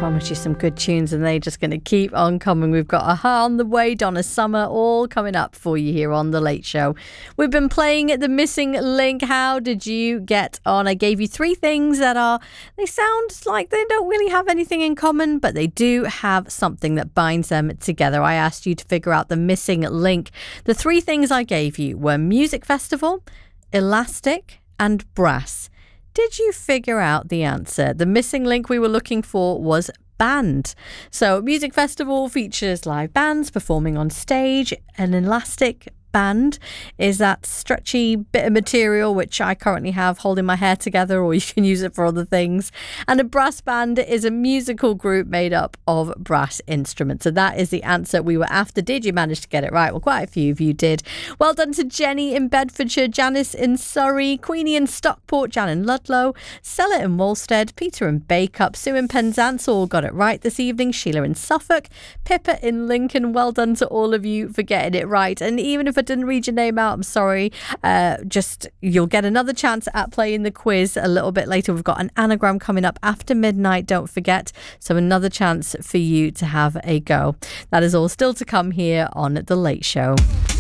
promise you some good tunes and they're just going to keep on coming. We've got Aha on the way, Donna Summer, all coming up for you here on The Late Show. We've been playing The Missing Link. How did you get on? I gave you three things they sound like they don't really have anything in common, but they do have something that binds them together. I asked you to figure out the missing link. The three things I gave you were music festival, elastic, and brass. Did you figure out the answer? The missing link we were looking for was band. So music festival features live bands performing on stage. An elastic band is that stretchy bit of material which I currently have holding my hair together, or you can use it for other things. And a brass band is a musical group made up of brass instruments. So that is the answer we were after. Did you manage to get it right? Well, quite a few of you did. Well done to Jenny in Bedfordshire, Janice in Surrey, Queenie in Stockport, Jan in Ludlow, Stella in Wolstead, Peter in Bacup, Sue in Penzance all got it right this evening, Sheila in Suffolk, Pippa in Lincoln. Well done to all of you for getting it right. And even if I didn't read your name out, I'm sorry. You'll get another chance at playing the quiz a little bit later. We've got an anagram coming up after midnight, don't forget. So another chance for you to have a go. That is all still to come here on The Late Show.